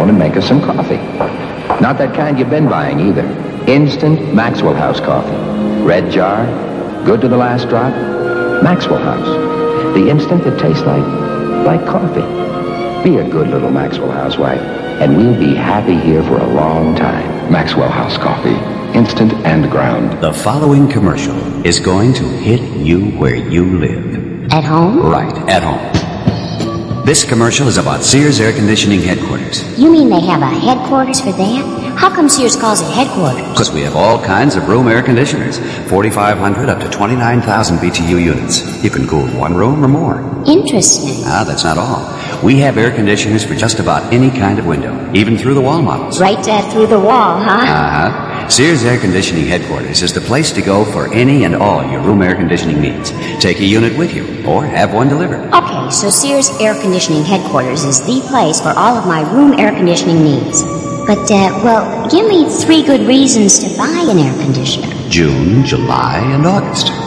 down and make us some coffee. Not that kind you've been buying either. Instant Maxwell House coffee. Red jar, good to the last drop. Maxwell House. The instant that tastes like coffee. Be a good little Maxwell housewife, and we'll be happy here for a long time. Maxwell House coffee. Instant and ground. The following commercial is going to hit you where you live. At home? Right, at home. This commercial is about Sears Air Conditioning Headquarters. You mean they have a headquarters for that? How come Sears calls it headquarters? Because we have all kinds of room air conditioners. 4,500 up to 29,000 BTU units. You can cool one room or more. Interesting. That's not all. We have air conditioners for just about any kind of window, even through the wall models. Right through the wall, huh? Sears Air Conditioning Headquarters is the place to go for any and all your room air conditioning needs. Take a unit with you, or have one delivered. Okay, so Sears Air Conditioning Headquarters is the place for all of my room air conditioning needs. But, give me 3 good reasons to buy an air conditioner. June, July, and August.